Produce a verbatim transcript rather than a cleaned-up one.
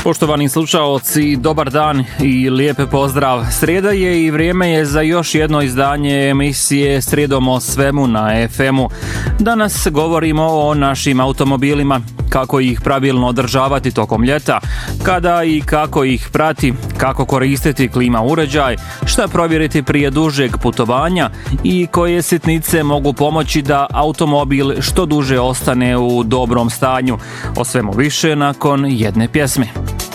Poštovani slušaoci, dobar dan i lijepe pozdrav. Srijeda je i vrijeme je za još jedno izdanje emisije Srijedom o svemu na ef emu. Danas govorimo o našim automobilima, kako ih pravilno održavati tokom ljeta, kada i kako ih prati, kako koristiti klima uređaj, šta provjeriti prije dužeg putovanja i koje sitnice mogu pomoći da automobil što duže ostane u dobrom stanju. O svemu više nakon jedne pjesme.